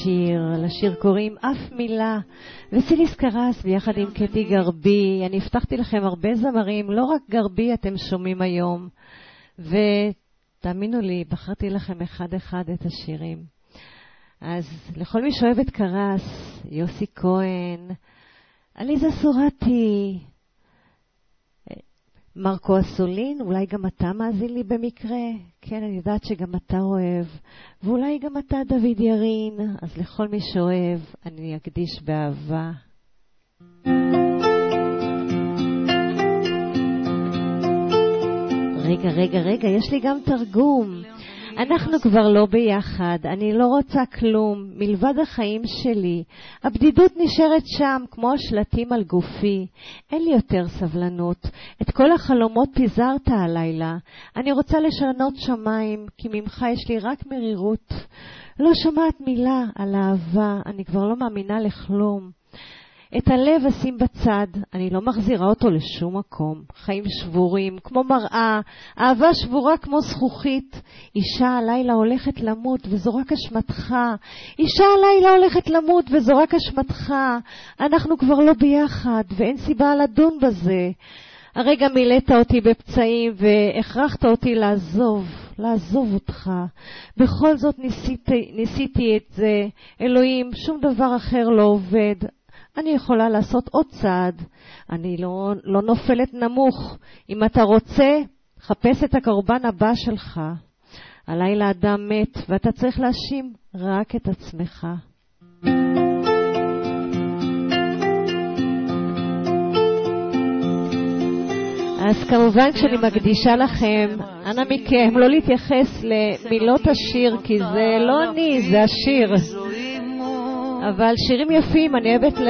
לשיר קוראים אף מילה, וסיליס קרס ביחד עם קטי גרבי. אני הבטחתי לכם הרבה זמרים, לא רק גרבי אתם שומעים היום, ותאמינו לי, בחרתי לכם אחד אחד את השירים. אז לכל מי שאוהב את קרס, יוסי כהן, עליזה סורתי, מרקו אסולין, אולי גם אתה מאזין לי במקרה, כן, אני יודעת שגם אתה אוהב, ואולי גם אתה דוד ירין, אז לכל מי שאוהב אני אקדיש באהבה. רגע, יש לי גם תרגום. אנחנו כבר לא ביחד, אני לא רוצה כלום, מלבד החיים שלי. הבדידות נשארת שם כמו השלטים על גופי. אין לי יותר סבלנות. את כל החלומות פיזרת הלילה. אני רוצה לשנות שמיים, כי ממך יש לי רק מרירות. לא שמעת מילה על אהבה, אני כבר לא מאמינה לכלום. את הלב אשים בצד, אני לא מחזירה אותו לשום מקום. חיים שבורים, כמו מראה, אהבה שבורה כמו זכוכית. אישה הלילה הולכת למות וזו רק אשמתך. אישה הלילה הולכת למות וזו רק אשמתך. אנחנו כבר לא ביחד ואין סיבה לדון בזה. הרגע מילאת אותי בפצעים והכרחת אותי לעזוב אותך. בכל זאת ניסיתי את זה. אלוהים, שום דבר אחר לא עובד. אני יכולה לעשות עוד צעד. אני לא נופלת נמוך. אם אתה רוצה, חפש את הקורבן הבא שלך. הלילה אדם מת, ואתה צריך להאשים רק את עצמך. אז כמובן כשאני מקדישה לכם, אנא מכם לא להתייחס למילות השיר, כי זה לא אני, זה השיר. אבל שירים יפים, אני אוהבת